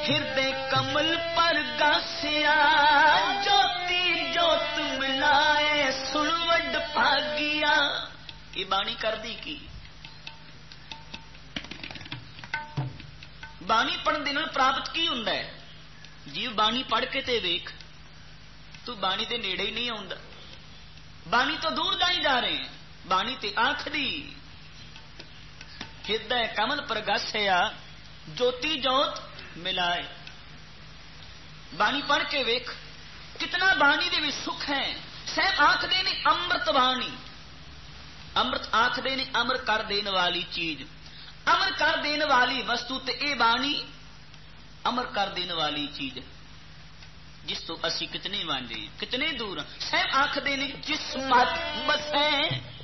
हिरदे कमल पर गासिया ज्योति जोत मिलाए सुन वड भागिया। ये बाणी कर दी की बाणी पढ़न दे नाल प्राप्त की हुंदा है? जीव बाणी पढ़ के ते वेख, तू बाणी दे नेड़े ही नहीं आउंदा, बाणी तो दूर जाई जा रहे हैं। बाणी ते आखदी हिरदे कमल पर गासिया ज्योति जोत मिलाए। बाणी पढ़ के वेख कितना बाणी दे विच सुख है। साहब आखदे ने अमृत बाणी, अमृत आखदे ने अमर कर देने वाली चीज, अमर कर देने वाली वस्तु। ते ए बाणी अमर कर देने वाली चीज जिस तो असी कितने वांडे कितने दूर। साहब आखदे ने जिस मत बसै